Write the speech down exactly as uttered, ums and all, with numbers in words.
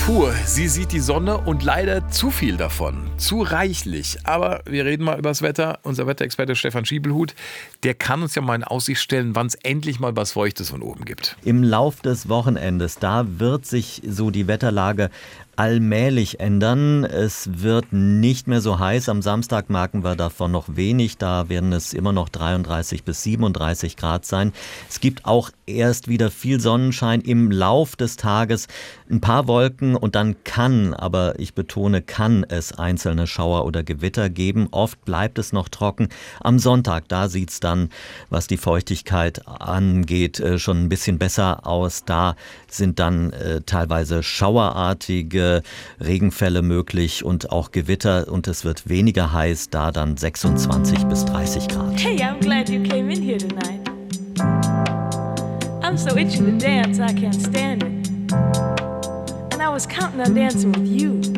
Puh, sie sieht die Sonne und leider zu viel davon. Zu reichlich. Aber wir reden mal über das Wetter. Unser Wetterexperte Stefan Schiebelhut, der kann uns ja mal in Aussicht stellen, wann es endlich mal was Feuchtes von oben gibt. Im Lauf des Wochenendes, da wird sich so die Wetterlage allmählich ändern. Es wird nicht mehr so heiß. Am Samstag merken wir davon noch wenig. Da werden es immer noch dreiunddreißig bis siebenunddreißig Grad sein. Es gibt auch erst wieder viel Sonnenschein im Lauf des Tages. Ein paar Wolken und dann kann, aber ich betone, kann es einzelne Schauer oder Gewitter geben. Oft bleibt es noch trocken. Am Sonntag, da sieht es dann, was die Feuchtigkeit angeht, schon ein bisschen besser aus. Da sind dann äh, teilweise schauerartige Regenfälle möglich und auch Gewitter und es wird weniger heiß, da dann sechsundzwanzig bis dreißig Grad. Hey, I'm glad you came in here tonight. I'm so itching to dance, I can't stand it. And I was counting on dancing with you.